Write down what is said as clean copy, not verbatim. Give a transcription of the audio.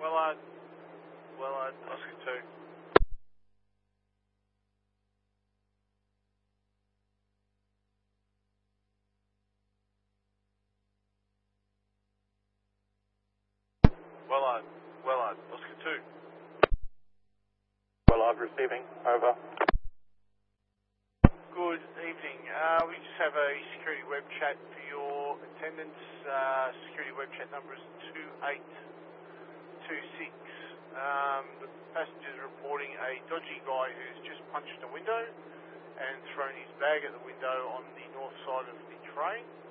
Wellard, Oscar 2. Wellard, Oscar 2. Wellard receiving, over. Good evening. We just have a security web chat for your attendance. Security web chat number is 2826. The passenger's reporting a dodgy guy who's just punched a window and thrown his bag at the window on the north side of the train.